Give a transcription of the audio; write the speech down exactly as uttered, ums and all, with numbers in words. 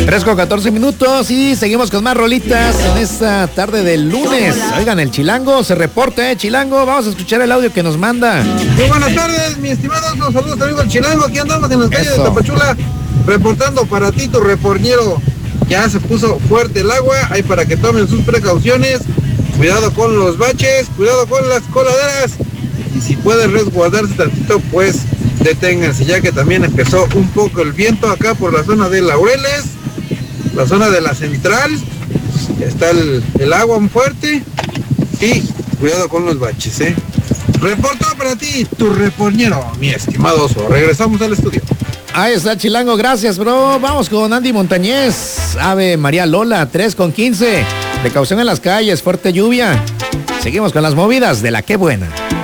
tres con catorce minutos y seguimos con más rolitas en esta tarde del lunes. Oigan, el Chilango se reporta, ¿eh? Chilango, vamos a escuchar el audio que nos manda. Muy buenas tardes, mi estimado. Los saludos, amigo el Chilango. Aquí andamos en las calles Eso. de Tapachula, reportando para ti, tu reporñero. Ya se puso fuerte el agua, hay para que tomen sus precauciones. Cuidado con los baches, cuidado con las coladeras. Y si puede resguardarse tantito, pues deténganse, ya que también empezó un poco el viento acá por la zona de Laureles, la zona de la central. Está el, el agua muy fuerte. Y cuidado con los baches, ¿eh? Reportó para ti, tu reporñero, mi estimado oso. Regresamos al estudio. Ahí está, Chilango, gracias, bro. Vamos con Andy Montañez. Ave María Lola, tres con quince. Precaución en las calles, fuerte lluvia. Seguimos con las movidas de la Qué Buena.